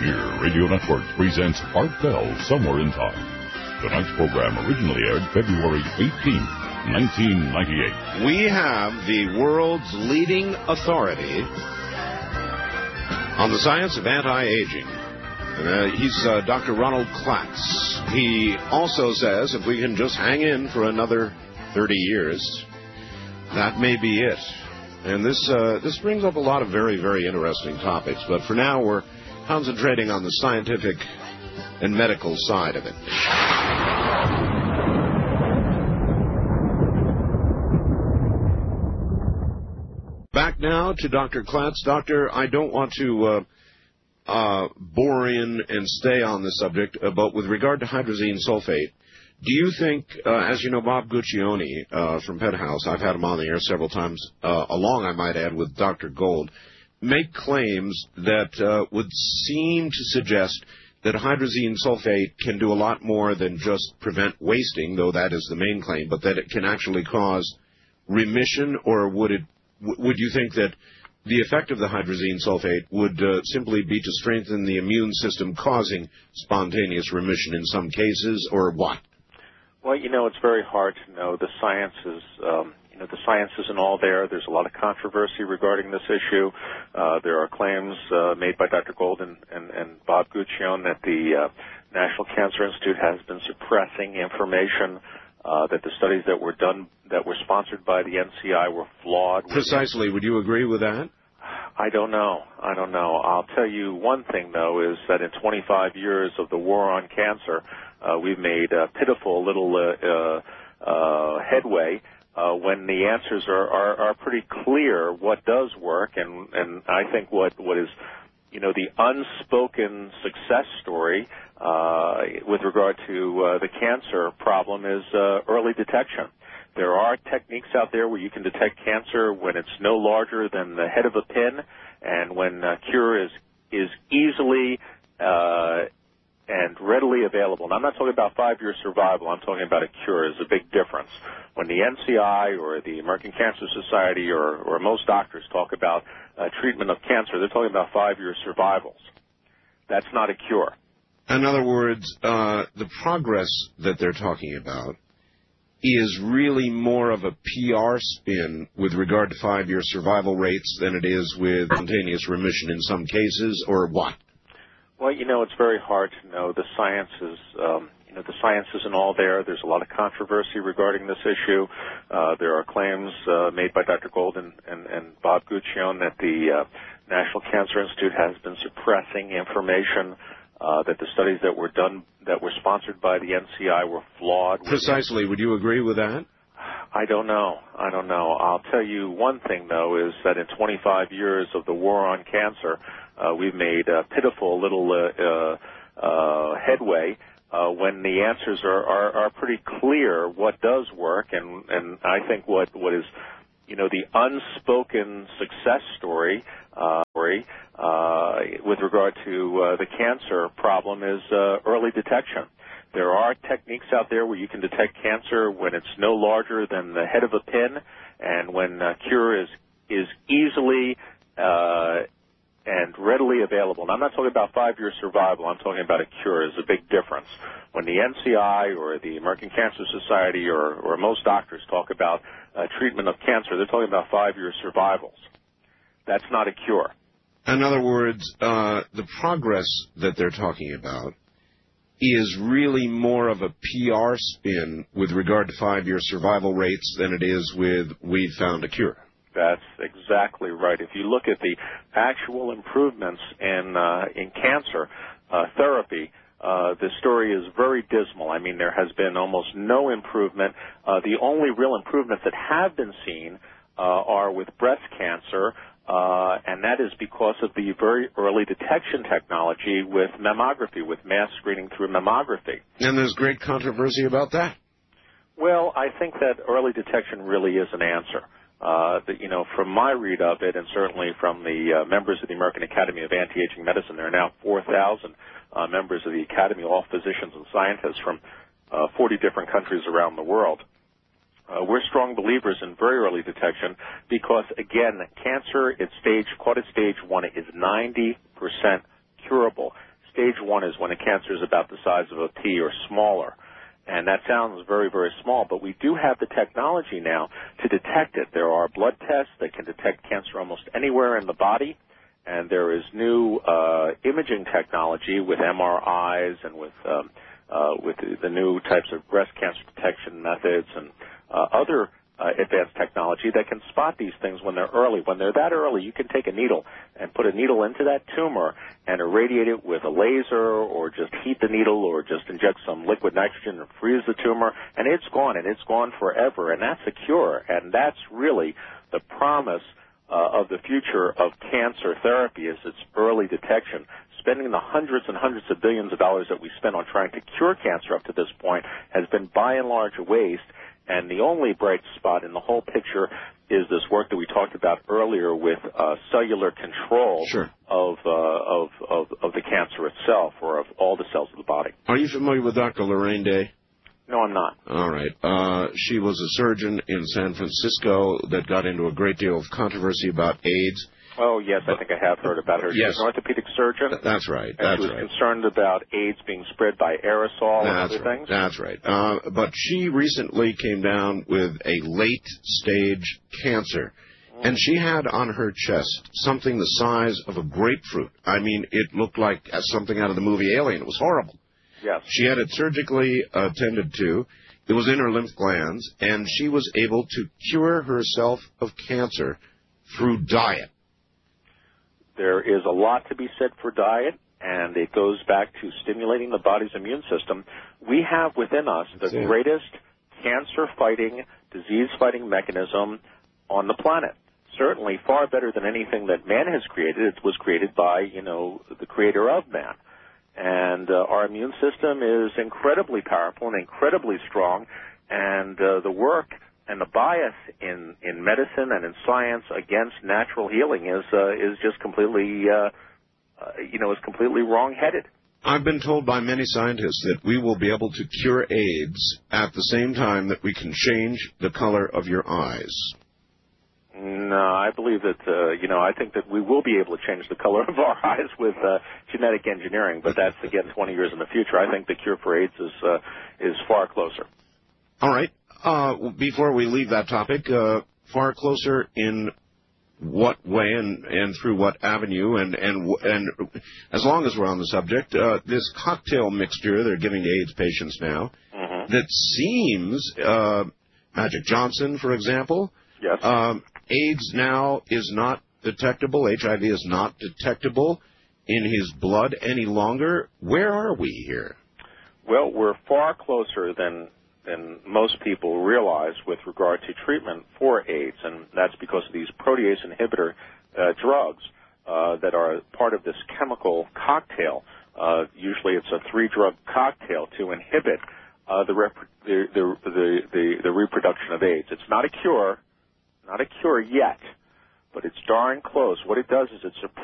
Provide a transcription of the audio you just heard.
Pioneer Radio Networks presents Art Bell Somewhere in Time. Tonight's program originally aired February 18, 1998. We have the world's leading authority on the science of anti-aging. He's Dr. Ronald Klatz. He also says if we can just hang in for another 30 years, that may be it. And this brings up a lot of very, very interesting topics. But for now, we're concentrating on the scientific and medical side of it. Back now to Dr. Klatz. Doctor, I don't want to bore in and stay on this subject, but with regard to hydrazine sulfate, do you think, as you know, Bob Guccione from Penthouse, I've had him on the air several times, along, I might add, with Dr. Gold, make claims that would seem to suggest that hydrazine sulfate can do a lot more than just prevent wasting, though that is the main claim, but that it can actually cause remission, or would you think that the effect of the hydrazine sulfate would simply be to strengthen the immune system, causing spontaneous remission in some cases, or what? Well, it's very hard to know. The science isn't all there. There's a lot of controversy regarding this issue. There are claims made by Dr. Gold and Bob Guccione that the National Cancer Institute has been suppressing information, that the studies that were done, that were sponsored by the NCI, were flawed. Precisely. Would you agree with that? I don't know. I'll tell you one thing, though, is that in 25 years of the war on cancer, we've made pitiful little headway when the answers are pretty clear what does work, and I think what is, the unspoken success story with regard to the cancer problem is early detection. There are techniques out there where you can detect cancer when it's no larger than the head of a pin, and when cure is easily and readily available. And I'm not talking about 5-year survival. I'm talking about a cure. Is a big difference. When the NCI or the American Cancer Society or most doctors talk about treatment of cancer, they're talking about 5-year survivals. That's not a cure. In other words, the progress that they're talking about is really more of a PR spin with regard to 5-year survival rates than it is with spontaneous remission in some cases, or what? Well, it's very hard to know. The science isn't all there. There's a lot of controversy regarding this issue. There are claims made by Dr. Gold and Bob Guccione that the National Cancer Institute has been suppressing information, that the studies that were done, that were sponsored by the NCI, were flawed. Precisely. Would you agree with that? I don't know. I'll tell you one thing, though, is that in 25 years of the war on cancer, we've made pitiful little headway when the answers are pretty clear what does work, and I think what is, the unspoken success story with regard to the cancer problem is early detection. There are techniques out there where you can detect cancer when it's no larger than the head of a pin, and when cure is easily and readily available. And I'm not talking about 5-year survival. I'm talking about a cure. Is a big difference. When the NCI or the American Cancer Society or most doctors talk about treatment of cancer, they're talking about 5-year survivals. That's not a cure. In other words, the progress that they're talking about is really more of a PR spin with regard to 5-year survival rates than it is with we've found a cure. That's exactly right. If you look at the actual improvements in cancer therapy, the story is very dismal. I mean, there has been almost no improvement. The only real improvements that have been seen are with breast cancer, and that is because of the very early detection technology with mammography, with mass screening through mammography. And there's great controversy about that. Well, I think that early detection really is an answer. From my read of it, and certainly from the members of the American Academy of Anti-Aging Medicine, there are now 4,000 members of the Academy, all physicians and scientists from 40 different countries around the world. We're strong believers in very early detection because, again, cancer caught at stage 1 is 90% curable. Stage 1 is when a cancer is about the size of a pea or smaller. And that sounds very, very small, but we do have the technology now to detect it. There are blood tests that can detect cancer almost anywhere in the body, and there is new imaging technology with MRIs and with the new types of breast cancer detection methods and other advanced technology that can spot these things when they're early. When they're that early, you can take a needle and put a needle into that tumor and irradiate it with a laser or just heat the needle or just inject some liquid nitrogen and freeze the tumor, and it's gone, and it's gone forever, and that's a cure. And that's really the promise of the future of cancer therapy is its early detection. Spending the hundreds and hundreds of billions of dollars that we spent on trying to cure cancer up to this point has been by and large a waste. And the only bright spot in the whole picture is this work that we talked about earlier with cellular control of the cancer itself, or of all the cells of the body. Are you familiar with Dr. Lorraine Day? No, I'm not. All right. She was a surgeon in San Francisco that got into a great deal of controversy about AIDS. Oh, yes, I think I have heard about her. Yes. She's an orthopedic surgeon. That's right. And she was concerned about AIDS being spread by aerosol and other things. That's right. But she recently came down with a late-stage cancer. And she had on her chest something the size of a grapefruit. I mean, it looked like something out of the movie Alien. It was horrible. Yes. She had it surgically attended to. It was in her lymph glands. And she was able to cure herself of cancer through diet. There is a lot to be said for diet, and it goes back to stimulating the body's immune system. We have within us the greatest cancer-fighting, disease-fighting mechanism on the planet. Certainly far better than anything that man has created. It was created by, the creator of man. And our immune system is incredibly powerful and incredibly strong, and the work and the bias in medicine and in science against natural healing is just completely, is completely wrong-headed. I've been told by many scientists that we will be able to cure AIDS at the same time that we can change the color of your eyes. No, I believe that, I think that we will be able to change the color of our eyes with genetic engineering, but that's, again, 20 years in the future. I think the cure for AIDS is far closer. All right. Before we leave that topic, far closer in what way and through what avenue, and as long as we're on the subject, this cocktail mixture they're giving to AIDS patients now that seems, Magic Johnson, for example, yes. AIDS now is not detectable, HIV is not detectable in his blood any longer. Where are we here? Well, we're far closer than most people realize with regard to treatment for AIDS, and that's because of these protease inhibitor drugs that are part of this chemical cocktail. Usually it's a 3-drug cocktail to inhibit the reproduction of AIDS. It's not a cure yet, but it's darn close. What it does is it suppresses